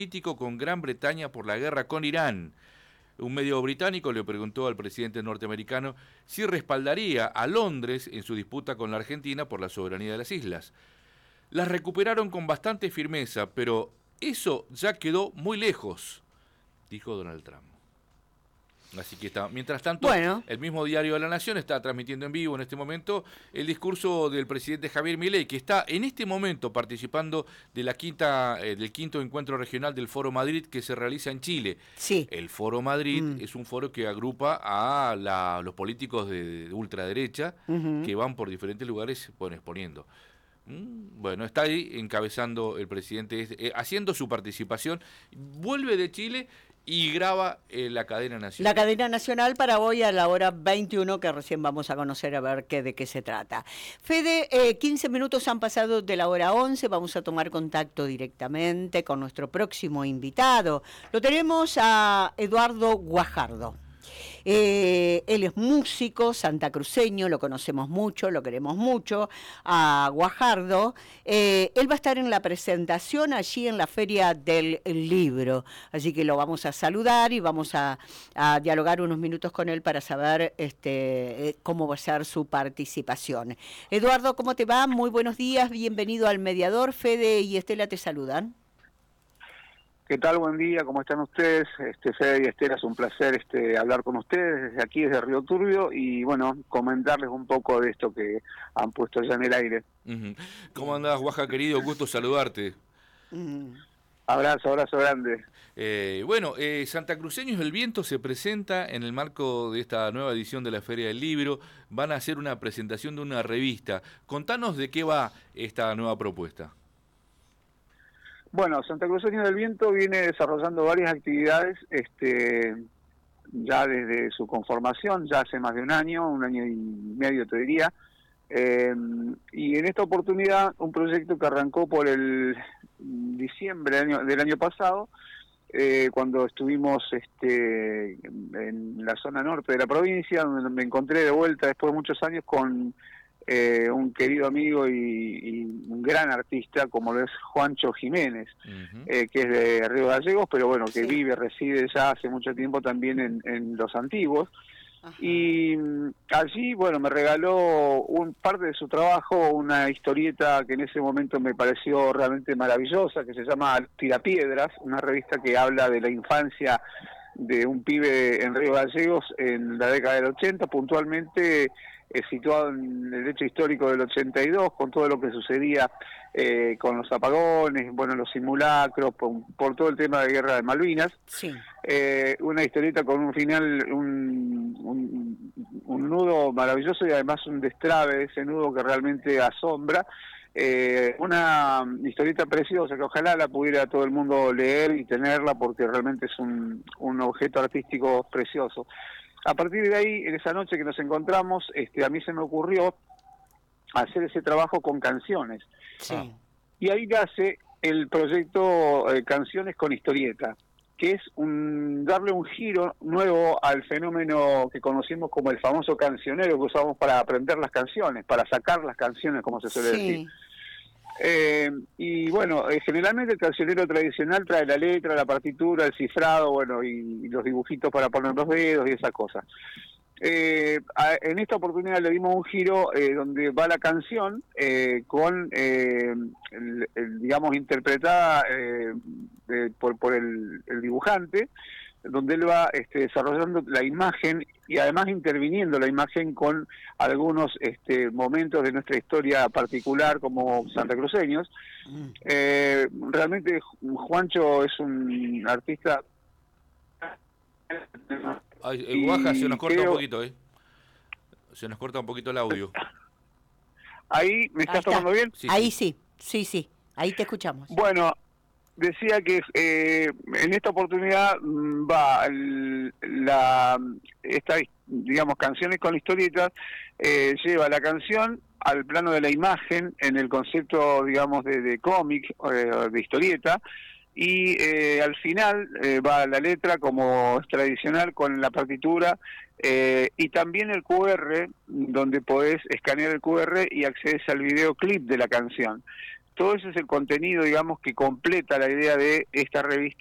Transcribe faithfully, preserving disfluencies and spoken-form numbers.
político con Gran Bretaña por la guerra con Irán. Un medio británico le preguntó al presidente norteamericano si respaldaría a Londres en su disputa con la Argentina por la soberanía de las islas. Las recuperaron con bastante firmeza, pero eso ya quedó muy lejos, dijo Donald Trump. Así que está. Mientras tanto, bueno. el mismo diario de La Nación está transmitiendo en vivo en este momento el discurso del presidente Javier Milei, que está en este momento participando de la quinta, eh, del quinto encuentro regional del Foro Madrid que se realiza en Chile. Sí. El Foro Madrid mm. es un foro que agrupa a la, los políticos de, de ultraderecha uh-huh. que van por diferentes lugares bueno, exponiendo. Bueno, está ahí encabezando el presidente, eh, haciendo su participación, vuelve de Chile y graba eh, la cadena nacional. La cadena nacional para hoy a la hora veintiuno, que recién vamos a conocer a ver qué, de qué se trata. Fede, eh, quince minutos han pasado de la hora once, vamos a tomar contacto directamente con nuestro próximo invitado. Lo tenemos a Eduardo Guajardo. Eh, él es músico santacruceño, lo conocemos mucho, lo queremos mucho, a Guajardo. Eh, él va a estar en la presentación allí en la Feria del Libro, así que lo vamos a saludar y vamos a, a dialogar unos minutos con él para saber este, cómo va a ser su participación. Eduardo, ¿cómo te va? Muy buenos días, bienvenido al Mediador. Fede y Estela te saludan. ¿Qué tal? Buen día, ¿cómo están ustedes? Este, Fede y Estela, es un placer este, hablar con ustedes desde aquí, desde Río Turbio, y bueno, comentarles un poco de esto que han puesto ya en el aire. Uh-huh. ¿Cómo andás, Guaja, querido? Gusto saludarte. Uh-huh. Abrazo, abrazo grande. Eh, bueno, eh, Santacruceños del Viento se presenta en el marco de esta nueva edición de la Feria del Libro. Van a hacer una presentación de una revista. Contanos de qué va esta nueva propuesta. Bueno, Santacruceños del Viento viene desarrollando varias actividades este, ya desde su conformación, ya hace más de un año, un año y medio te diría, eh, y en esta oportunidad un proyecto que arrancó por el diciembre del año, del año pasado, eh, cuando estuvimos este, en la zona norte de la provincia, donde me encontré de vuelta después de muchos años con Eh, un querido amigo y, y un gran artista como lo es Juancho Jiménez, uh-huh. eh, que es de Río Gallegos, pero bueno, que sí. vive, reside ya hace mucho tiempo también en, en Los Antiguos. Ajá. Y allí, bueno, me regaló un parte de su trabajo, una historieta que en ese momento me pareció realmente maravillosa, que se llama Tirapiedras, una revista que habla de la infancia de un pibe en Río Gallegos en la década del ochenta, puntualmente eh, situado en el hecho histórico del ochenta y dos, con todo lo que sucedía eh, con los apagones, bueno, los simulacros, por, por todo el tema de Guerra de Malvinas. Sí. Eh, una historieta con un final, un, un, un nudo maravilloso y además un destrabe de ese nudo que realmente asombra. Eh, una historieta preciosa que ojalá la pudiera todo el mundo leer y tenerla porque realmente es un, un objeto artístico precioso. A partir de ahí, en esa noche que nos encontramos, este, a mí se me ocurrió hacer ese trabajo con canciones. Sí. Y ahí nace el proyecto eh, Canciones con Historieta, que es un darle un giro nuevo al fenómeno que conocimos como el famoso cancionero que usamos para aprender las canciones, para sacar las canciones, como se suele sí. decir. Eh, y bueno, eh, generalmente el cancionero tradicional trae la letra, la partitura, el cifrado, bueno, y, y los dibujitos para poner los dedos y esas cosas. Eh, a, en esta oportunidad le dimos un giro eh, donde va la canción eh, con, eh, el, el, digamos, interpretada eh, de, por, por el, el dibujante, donde él va este, desarrollando la imagen y además interviniendo la imagen con algunos este, momentos de nuestra historia particular como santacruceños. Mm. Eh, realmente Juancho es un artista... Ay, el Guaja se nos corta creo... un poquito, ¿eh? Se nos corta un poquito el audio. ¿Ahí me estás tomando bien? Sí, Ahí sí. sí, sí, sí, ahí te escuchamos. Bueno, decía que eh, en esta oportunidad va el, la esta digamos canciones con historietas eh, lleva la canción al plano de la imagen en el concepto digamos de, de cómic eh, de historieta y eh, al final eh, va la letra como es tradicional con la partitura eh, y también el cu erre donde podés escanear el cu erre y accedes al videoclip de la canción. todo ese es el contenido, digamos, que completa la idea de esta revista.